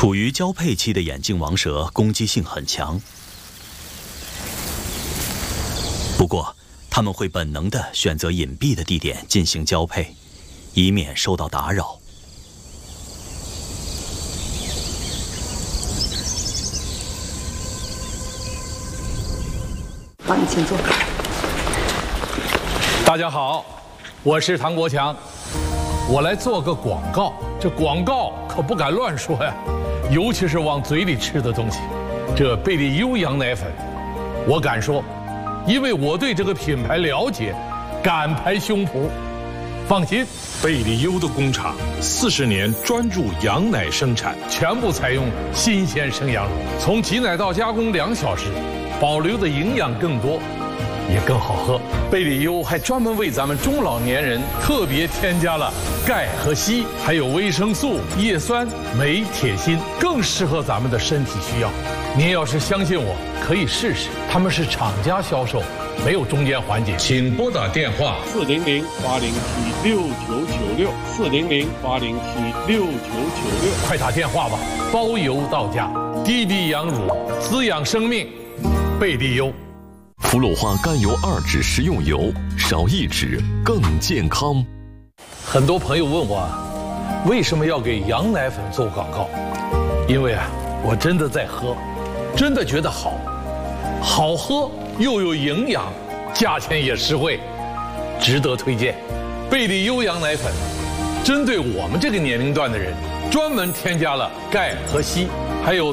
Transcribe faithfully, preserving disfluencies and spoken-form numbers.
处于交配期的眼镜王蛇攻击性很强，不过它们会本能地选择隐蔽的地点进行交配，以免受到打扰。 帮你请坐。 大家好，我是唐国强，我来做个广告。这广告可不敢乱说呀，尤其是往嘴里吃的东西。这贝利优羊奶粉，我敢说，因为我对这个品牌了解，敢拍胸脯。放心， 贝利优的工厂四十年专注羊奶生产， 全部采用新鲜生羊乳，从挤奶到加工两小时，保留的营养更多，也更好喝。贝利优还专门为咱们中老年人特别添加了钙和硒，还有维生素、叶酸、镁、铁、锌，更适合咱们的身体需要。您要是相信我，可以试试。他们是厂家销售，没有中间环节。 请拨打电话四零零八零七六九九六四零零八零七六九九六， 快打电话吧，包邮到家。低低羊乳，滋养生命，贝利优。 氟氯化甘油二酯食用油，少一酯更健康。 很多朋友问我啊，为什么要给羊奶粉做广告？因为啊，我真的在喝，真的觉得好，好喝又有营养，价钱也实惠，值得推荐。贝利优羊奶粉，针对我们这个年龄段的人，专门添加了钙和硒，还有